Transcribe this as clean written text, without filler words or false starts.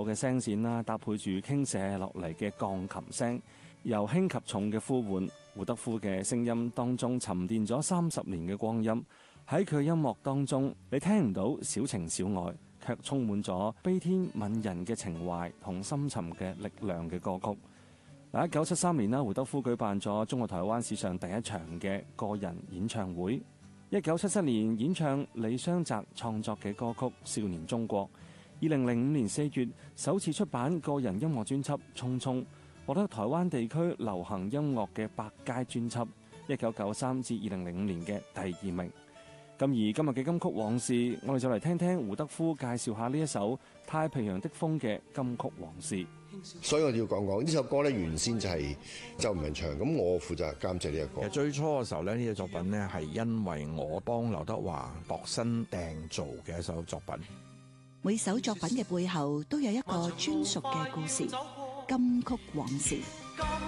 厚嘅聲線啦，搭配住傾瀉落嚟嘅鋼琴聲，由輕及重嘅呼喚，胡德夫嘅聲音當中沉澱咗30年嘅光陰。喺佢音樂當中，你聽唔到小情小愛，卻充滿咗悲天憫人嘅情懷同深沉嘅力量嘅歌曲。1973年啦，胡德夫舉辦咗中國台灣史上第一場嘅個人演唱會。1977年演唱李雙澤創作嘅歌曲《少年中國》。2005年4月首次出版個人音樂專輯《匆匆》，獲得台灣地區流行音樂嘅百佳專輯。1993至2005年嘅第2名。咁而今日嘅金曲往事，我哋就嚟聽聽胡德夫介紹下呢一首《太平洋的風》嘅金曲往事。 所以我要講呢首歌咧，原先就係周文祥，咁我負責監製呢個歌。 其實最初嘅時候咧，呢隻作品咧係因為我幫劉德華度身訂造嘅一首作品。 每首作品嘅背後都有一個專屬嘅故事，金曲往事。